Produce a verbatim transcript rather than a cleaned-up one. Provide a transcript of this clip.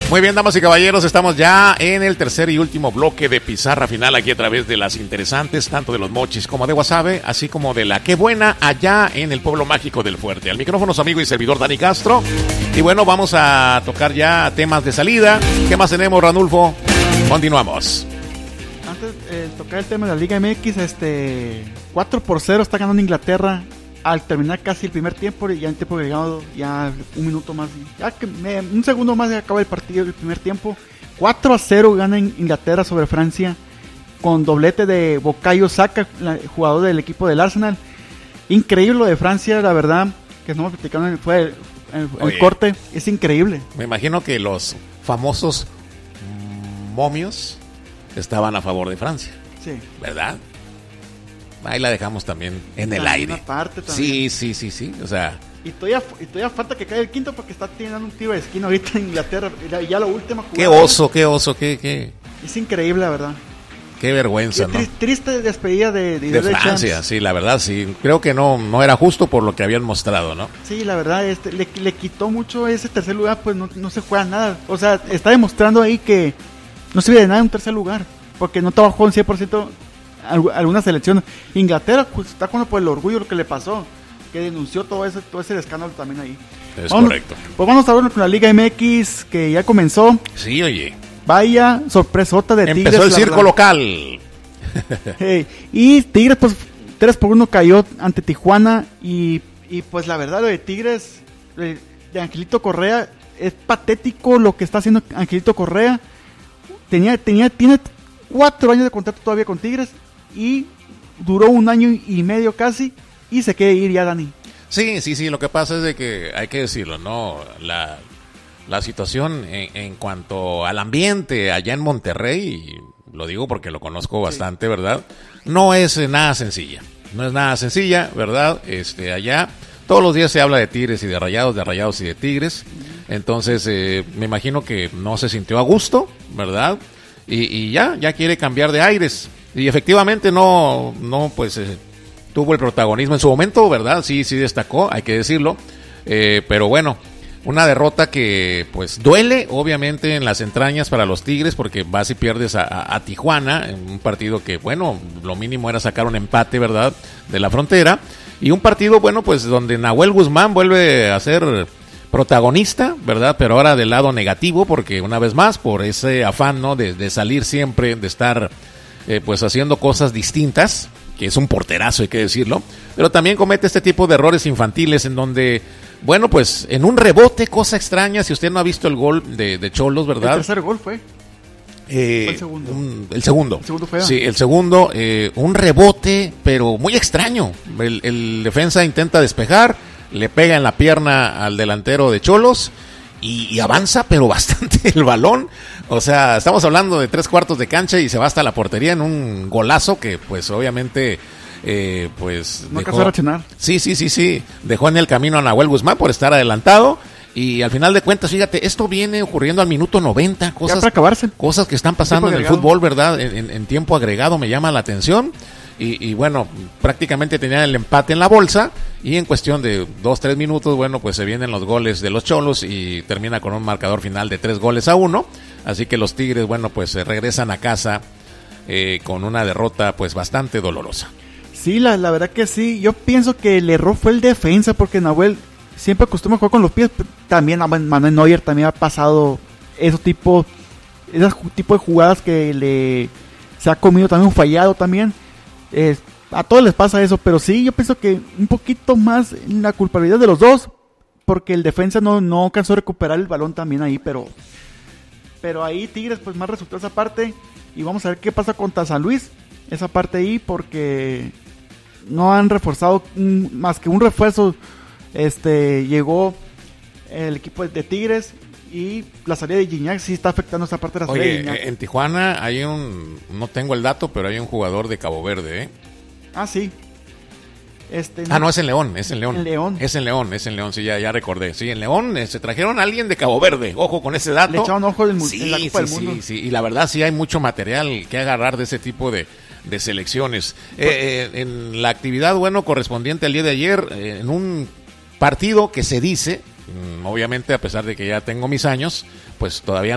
Muy bien, damas y caballeros, estamos ya en el tercer y último bloque de Pizarra Final aquí a través de las interesantes, tanto de los Mochis como de Guasave, así como de la Qué Buena allá en el pueblo mágico del Fuerte. Al micrófono su amigo y servidor Dani Castro. Y bueno, vamos a tocar ya temas de salida. ¿Qué más tenemos, Ranulfo? Continuamos. Antes de eh, tocar el tema de la Liga M X, este cuatro por cero está ganando Inglaterra al terminar casi el primer tiempo, ya en tiempo agregado, ya un minuto más, ya que me, un segundo más y acaba el partido, el primer tiempo. Cuatro a cero gana Inglaterra sobre Francia con doblete de Bukayo Saka, la, jugador del equipo del Arsenal. Increíble lo de Francia, la verdad, que no me platicaron, fue el, el, el corte, es increíble. Me imagino que los famosos momios estaban a favor de Francia, sí, ¿verdad? Ahí la dejamos también en el la aire. Parte sí, sí, sí, sí, o sea. Y todavía, y todavía falta que caiga el quinto porque está teniendo un tiro de esquina ahorita en Inglaterra. Ya, ya la última jugada. Qué oso, qué oso, qué, qué. Es increíble, la verdad. Qué vergüenza, qué ¿no? Triste, triste despedida de, de, de Francia, Champs. Sí, la verdad, sí. Creo que no, no era justo por lo que habían mostrado, ¿no? Sí, la verdad, este, le, le quitó mucho ese tercer lugar, pues no, no se juega nada. O sea, está demostrando ahí que no sirve de nada en un tercer lugar, porque no trabajó en cien por ciento alguna selección. Inglaterra pues, está jugando por el orgullo lo que le pasó, que denunció todo ese todo ese escándalo también ahí. Es vamos, correcto. Pues vamos a ver con la Liga M X que ya comenzó. Sí, oye. Vaya sorpresota de Tigres. Empezó el circo verdad. local. Hey, y Tigres pues tres por uno cayó ante Tijuana y, y pues la verdad lo de Tigres de, de Angelito Correa es patético lo que está haciendo Angelito Correa. Tenía tenía tiene cuatro años de contrato todavía con Tigres y duró un año y medio casi y se quiere ir ya, Dani. Sí, sí, sí, lo que pasa es de que hay que decirlo, ¿no? La, la situación en, en cuanto al ambiente allá en Monterrey, lo digo porque lo conozco bastante, sí. ¿Verdad? No es nada sencilla, no es nada sencilla, ¿verdad? Este, allá todos los días se habla de Tigres y de Rayados, de Rayados y de Tigres, entonces eh, me imagino que no se sintió a gusto, ¿verdad? Y, y ya, ya quiere cambiar de aires. Y efectivamente no, no pues eh, tuvo el protagonismo en su momento, ¿verdad? Sí, sí destacó, hay que decirlo. Eh, pero bueno, una derrota que pues duele, obviamente, en las entrañas para los Tigres, porque vas y pierdes a, a, a Tijuana, en un partido que, bueno, lo mínimo era sacar un empate, ¿verdad? De la frontera. Y un partido, bueno, pues donde Nahuel Guzmán vuelve a ser protagonista, ¿verdad? Pero ahora del lado negativo, porque una vez más, por ese afán, ¿no? De, de salir siempre, de estar, eh, pues, haciendo cosas distintas, que es un porterazo, hay que decirlo, pero también comete este tipo de errores infantiles en donde, bueno, pues, en un rebote, cosa extraña, si usted no ha visto el gol de, de Cholos, ¿verdad? El tercer gol fue. Eh, fue el segundo. Un, el segundo. El segundo fue. Sí, el segundo, eh, un rebote, pero muy extraño. El, el defensa intenta despejar, le pega en la pierna al delantero de Cholos y, y avanza, pero bastante el balón. O sea, estamos hablando de tres cuartos de cancha y se va hasta la portería en un golazo que, pues, obviamente, eh, pues... No alcanzó a reaccionar. Sí, sí, sí, sí. Dejó en el camino a Nahuel Guzmán por estar adelantado. Y al final de cuentas, fíjate, esto viene ocurriendo al minuto noventa. Cosas, ya para acabarse. Cosas que están pasando en el fútbol, ¿verdad? En, en, en tiempo agregado me llama la atención. Y, y bueno, prácticamente tenían el empate en la bolsa y en cuestión de dos, tres minutos, bueno, pues se vienen los goles de los Cholos y termina con un marcador final de tres goles a uno. Así que los Tigres, bueno, pues se regresan a casa eh, con una derrota pues bastante dolorosa. Sí, la, la verdad que sí. Yo pienso que el error fue el defensa porque Nahuel siempre acostumbra a jugar con los pies. También Manuel Neuer también ha pasado esos tipo, esos tipo de jugadas que le se ha comido también un fallado también. Eh, a todos les pasa eso, pero sí, yo pienso que un poquito más la culpabilidad de los dos, porque el defensa no, no alcanzó a recuperar el balón también ahí, pero pero ahí Tigres pues más resultó esa parte y vamos a ver qué pasa contra San Luis, esa parte ahí, porque no han reforzado un, más que un refuerzo, este llegó el equipo de Tigres y la salida de Gignac sí está afectando esa parte de la salida Oye, de Gignac. En Tijuana hay un, no tengo el dato, pero hay un jugador de Cabo Verde, ¿eh? Ah, sí. Este, ah, no, es en León, es en León. En León. Es en León, es en León, sí, ya, ya recordé. Sí, en León eh, se trajeron a alguien de Cabo Verde, ojo con ese dato. Le echaron ojo del, sí, en la Copa sí, del Mundo. Sí, sí, y la verdad sí hay mucho material que agarrar de ese tipo de, de selecciones. Pues, eh, eh, en la actividad, bueno, correspondiente al día de ayer, eh, en un partido que se dice, obviamente a pesar de que ya tengo mis años, pues todavía